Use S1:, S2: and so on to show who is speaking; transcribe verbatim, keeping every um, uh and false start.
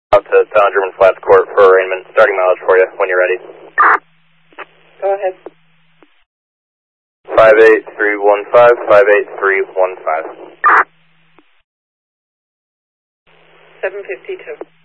S1: Out to Town German Flats Court for arraignment. Starting mileage for you when you're ready.
S2: Go ahead.
S1: five eight three one five, five eight three one five.
S2: seven fifty-two.